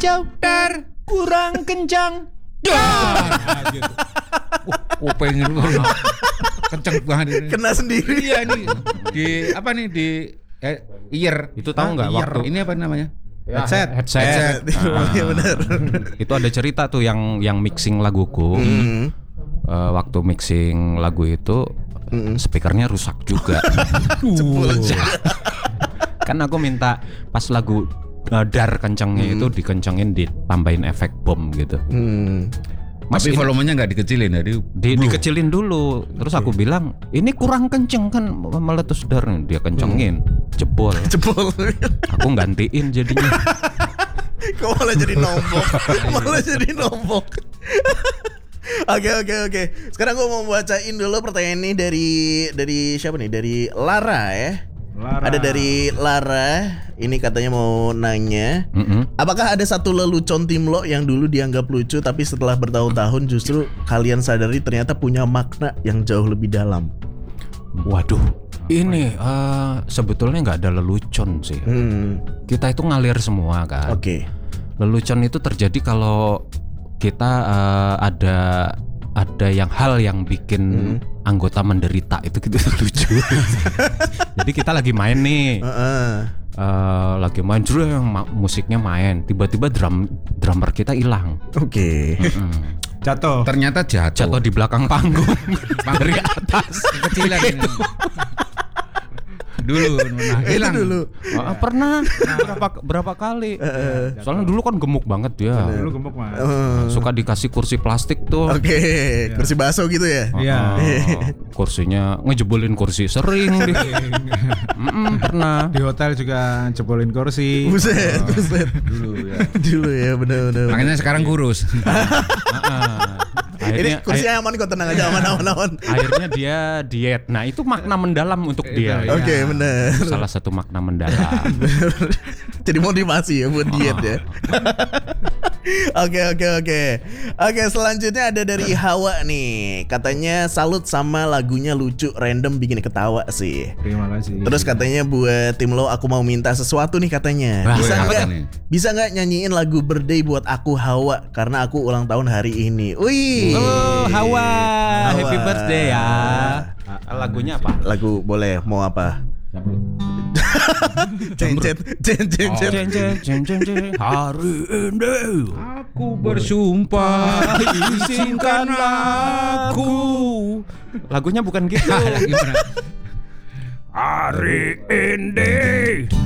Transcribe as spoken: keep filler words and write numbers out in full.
jauh dar kurang kencang. Nah, gitu. Oh, kuping itu kenceng banget ini. Kena sendiri. Iya ini di apa nih di eh, ear. Itu tahu nggak waktu Ini apa namanya? headset, headset. Headset. Iya benar. Itu ada cerita tuh yang yang mixing laguku. Hmm. Uh, waktu mixing lagu itu Mm. speakernya rusak juga. Jebol juga. Kan aku minta pas lagu uh, dar kencengnya Mm. itu dikencengin ditambahin efek bom gitu. Hmm. Mas, Tapi ini- volumenya nggak dikecilin jadi di, dikecilin dulu. Terus aku bilang ini kurang kenceng kan meletus dar. Dia kencengin jebol. Jebol. Aku gantiin jadinya. Kok malah jadi nombok? Malah jadi nombok. Oke oke oke. Sekarang gue mau bacain dulu pertanyaan ini dari dari siapa nih? Dari Lara ya. Lara. Ada dari Lara. Ini katanya mau nanya, Mm-mm. apakah ada satu lelucon tim lo yang dulu dianggap lucu tapi setelah bertahun-tahun justru kalian sadari ternyata punya makna yang jauh lebih dalam? Waduh, ini uh, sebetulnya nggak ada lelucon sih. Hmm. Kita itu ngalir semua kan. Oke. Lelucon itu terjadi kalau kita uh, ada ada yang hal yang bikin Hmm. anggota menderita itu gitu lucu. Jadi kita lagi main nih, Heeh. uh, lagi main drum, ma- musiknya main, tiba-tiba drum drummer kita hilang. Oke. Mm-mm. Jatuh. ternyata jatuh. Jatuh di belakang panggung dari atas. Kecilan ini. Dulu nah, Itu hilang. dulu. Ah, pernah berapa berapa kali. Soalnya dulu kan gemuk banget dia. Dulu gemuk Mas. Heeh. Suka dikasih kursi plastik tuh. Oke, kursi baso gitu ya. Iya. Ah, kursinya ngejebolin kursi sering deh. Mm-mm, pernah. Di hotel juga jebolin kursi. Buset, buset. Dulu ya. Dulu ya, benar-benar. Makanya sekarang kurus. Ah, Ini akhirnya kursinya aman kok, tenang aja, aman aman aman. akhirnya dia diet. Nah, itu makna mendalam untuk dia. Itu, Oke, benar. Salah satu makna mendalam. Jadi motivasi ya buat diet ya. Oke oke oke. Oke, selanjutnya ada dari Hawa nih. Katanya salut sama lagunya lucu, random, bikin ketawa sih. Terima kasih. Terus katanya buat tim lo aku mau minta sesuatu nih katanya. Wah, Bisa apa nggak? nih? Bisa nggak nyanyiin lagu birthday buat aku Hawa karena aku ulang tahun hari ini. Wih. Oh, Hawa, Hawa. happy birthday ya. Lagunya apa? Lagu boleh mau apa? Cencet, cencet, Oh. cencet. Jeng, jeng, jeng, jeng, jeng. Hari ini Aku bersumpah izinkan aku. Lagunya bukan gitu. Gimana? Hari ini